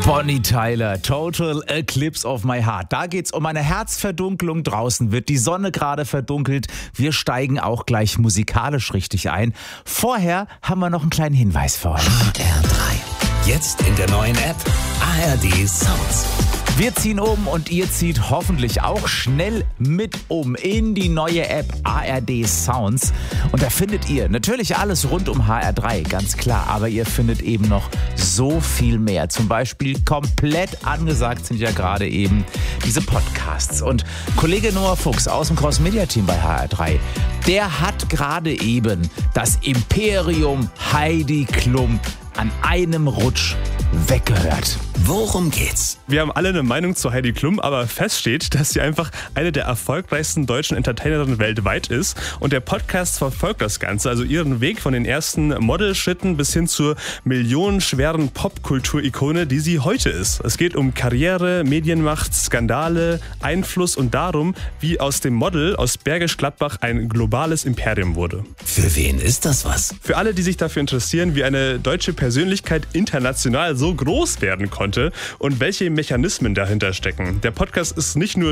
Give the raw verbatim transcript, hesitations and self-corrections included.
Bonnie Tyler, Total Eclipse of My Heart. Da geht's um eine Herzverdunkelung. Draußen wird die Sonne gerade verdunkelt. Wir steigen auch gleich musikalisch richtig ein. Vorher haben wir noch einen kleinen Hinweis für euch. H R drei. Jetzt in der neuen App A R D Sounds. Wir ziehen um und ihr zieht hoffentlich auch schnell mit um in die neue App A R D Sounds. Und da findet ihr natürlich alles rund um H R drei, ganz klar. Aber ihr findet eben noch so viel mehr. Zum Beispiel komplett angesagt sind ja gerade eben diese Podcasts. Und Kollege Noah Fuchs aus dem Cross-Media-Team bei H R drei, der hat gerade eben das Imperium Heidi Klum an einem Rutsch weggehört. Worum geht's? Wir haben alle eine Meinung zu Heidi Klum, aber fest steht, dass sie einfach eine der erfolgreichsten deutschen Entertainerinnen weltweit ist. Und der Podcast verfolgt das Ganze, also ihren Weg von den ersten Modelschritten bis hin zur millionenschweren Popkultur-Ikone, die sie heute ist. Es geht um Karriere, Medienmacht, Skandale, Einfluss und darum, wie aus dem Model aus Bergisch Gladbach ein globales Imperium wurde. Für wen ist das was? Für alle, die sich dafür interessieren, wie eine deutsche Persönlichkeit international so groß werden konnte und welche Mechanismen dahinter stecken. Der Podcast ist nicht nur